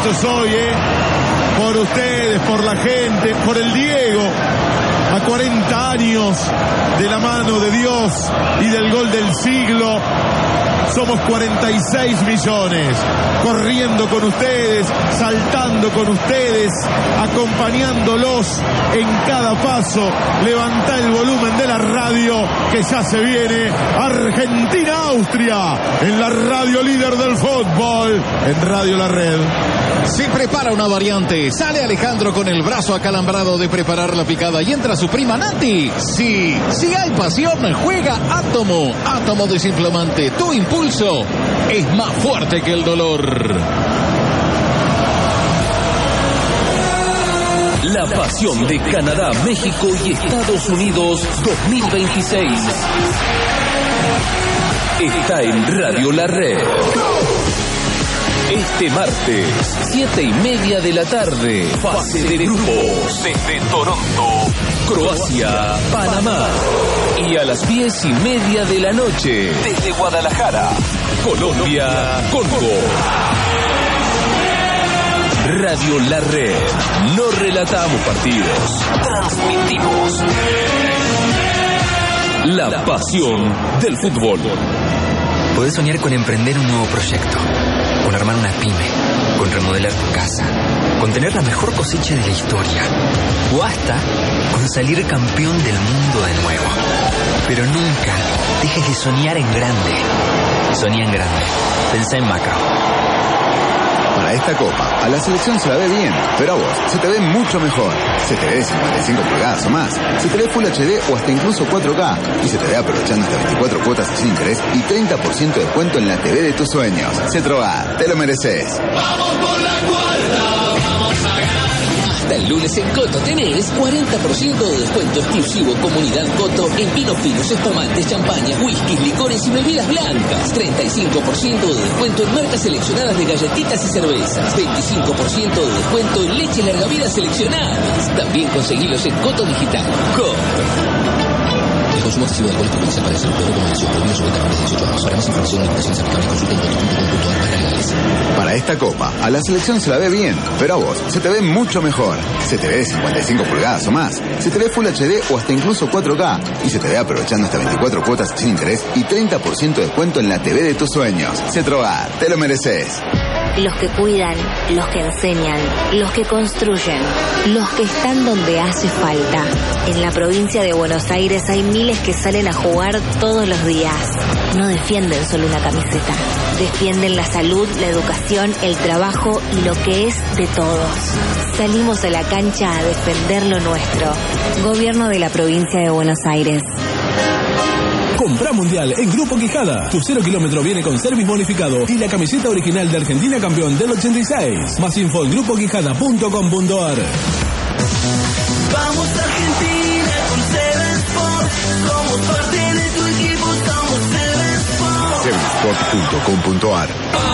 muchachos, hoy, por ustedes, por la gente, por el Diego, a 40 años de la mano de Dios y del gol del siglo. Somos 46 millones, corriendo con ustedes, saltando con ustedes, acompañándolos en cada paso. Levanta el volumen de la radio, que ya se viene Argentina-Austria, en la radio líder del fútbol, en Radio La Red. Se prepara una variante, sale Alejandro con el brazo acalambrado de preparar la picada y entra su prima Nati. Sí, si hay pasión, juega Átomo. Átomo desinflamante, tu impulso es más fuerte que el dolor. La pasión de Canadá, México y Estados Unidos 2026 está en Radio La Red. Este martes, 7:30 de la tarde, fase de grupos desde Toronto, Croacia, Panamá. Y a las 10:30 de la noche, desde Guadalajara, Colombia, Congo. Radio La Red. No relatamos partidos, transmitimos la pasión del fútbol. Podés soñar con emprender un nuevo proyecto, con armar una pyme, con remodelar tu casa, con tener la mejor cosecha de la historia, o hasta con salir campeón del mundo de nuevo. Pero nunca dejes de soñar en grande. Soñá en grande. Pensá en Macao. Para esta copa, a la selección se la ve bien, pero a vos se te ve mucho mejor. Se te ve de 55 pulgadas o más, se te ve Full HD o hasta incluso 4K, y se te ve aprovechando hasta 24 cuotas sin interés y 30% de descuento en la TV de tus sueños. Cetroa, te lo mereces. ¡Vamos por la cuarta! ¡Vamos a ganar! Hasta el lunes en Coto tenés 40% de descuento exclusivo Comunidad Coto en vinos finos, espumantes, champañas, whiskies, licores y bebidas blancas. 35% de descuento en marcas seleccionadas de galletitas y cervezas. 25% de descuento en leche larga vida seleccionadas. También conseguilos en Coto Digital. Coto. El consumo excesivo de alcohol es perjudicial para la salud. Peor recomendación. Prohibido su venta a menores de 18 años. Para más información y limitaciones aplicables, consulta en coto.com.ar/legales. Para esta copa, a la selección se la ve bien, pero a vos se te ve mucho mejor. Se te ve de 55 pulgadas o más, se te ve Full HD o hasta incluso 4K, y se te ve aprovechando hasta 24 cuotas sin interés y 30% de descuento en la TV de tus sueños. Cetroa, te lo mereces. Los que cuidan, los que enseñan, los que construyen, los que están donde hace falta. En la provincia de Buenos Aires hay miles que salen a jugar todos los días. No defienden solo una camiseta, defienden la salud, la educación, el trabajo y lo que es de todos. Salimos a la cancha a defender lo nuestro. Gobierno de la provincia de Buenos Aires. Compra Mundial en Grupo Quijada. Tu 0 kilómetro viene con service bonificado y la camiseta original de Argentina campeón del 86. Más info en grupoquijada.com.ar. Vamos Argentina con Seven Sport. Somos parte de tu equipo, somos Seven Sport. Sevensport.com.ar.